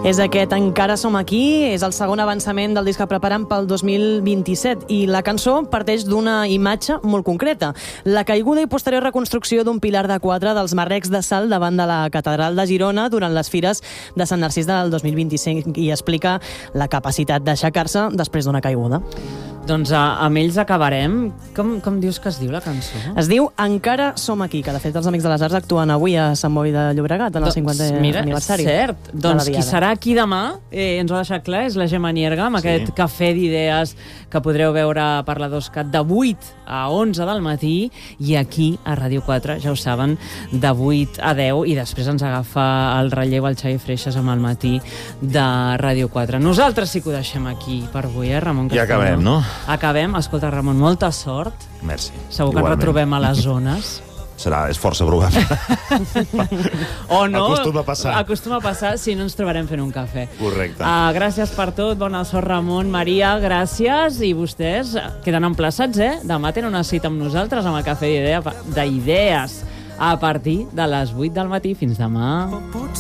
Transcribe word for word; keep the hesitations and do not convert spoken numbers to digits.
És aquest Encara som aquí, és el segon avançament del disc que preparen pel dos mil vint-i-set i la cançó parteix d'una imatge molt concreta, la caiguda i posterior reconstrucció d'un pilar de quatre dels marrecs de sal davant de la Catedral de Girona durant les fires de Sant Narcís del dos mil vint-i-cinc i explica la capacitat d'aixecar-se després d'una caiguda. Doncs a, amb ells acabarem. Com, com dius que es diu la cançó? Es diu Encara som aquí, que de fet els Amics de les Arts actuen avui a Sant Boi de Llobregat en el cinquantè mira, aniversari. Cert. Doncs qui serà aquí demà, eh, ens ho ha deixat clar, és la Gemma Nierga, amb sí. aquest cafè d'idees que podreu veure per la DOSCAT de vuit a onze del matí i aquí a Ràdio quatre, ja ho saben, de vuit a deu i després ens agafa el relleu al Xavi Freixas amb el matí de Ràdio quatre. Nosaltres sí que ho deixem aquí per avui, eh, Ramon Castelló? Ja acabem, no? Acabem. Escolta, Ramon, molta sort. Merci. Segur que ens retrobem a les zones. Serà, és força probable. O no. Acostuma a passar. Acostuma a passar, si no ens trobarem fent un cafè. Correcte. Uh, gràcies per tot, bona sort, Ramon, Maria, gràcies. I vostès queden emplaçats, eh? Demà tenen una cita amb nosaltres amb el cafè d'idees a partir de les vuit del matí. Fins demà.